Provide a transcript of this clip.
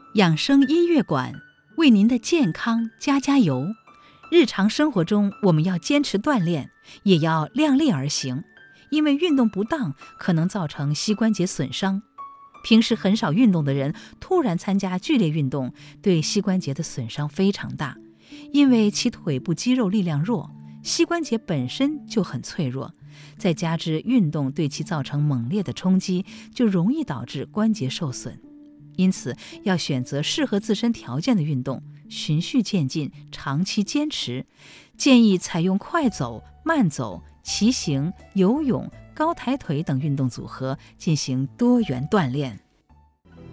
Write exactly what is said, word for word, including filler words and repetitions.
养生音乐馆为您的健康加加油。日常生活中，我们要坚持锻炼，也要量力而行，因为运动不当可能造成膝关节损伤。平时很少运动的人突然参加剧烈运动，对膝关节的损伤非常大，因为其腿部肌肉力量弱，膝关节本身就很脆弱，再加之运动对其造成猛烈的冲击，就容易导致关节受损。因此，要选择适合自身条件的运动，循序渐进，长期坚持。建议采用快走、慢走、骑行、游泳、高抬腿等运动组合进行多元锻炼。